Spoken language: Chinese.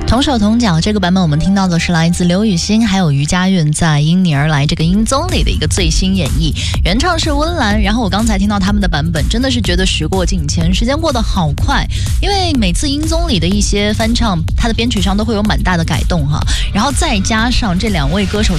同手同脚这个版本我们听到的是来自刘雨昕还有余佳韵在《因你而来》这个音综里的一个最新演绎，原唱是温岚。然后我刚才听到他们的版本，真的是觉得时过境迁，时间过得好快，因为每次音综里的一些翻唱，它的编曲上都会有蛮大的改动哈，然后再加上这两位歌手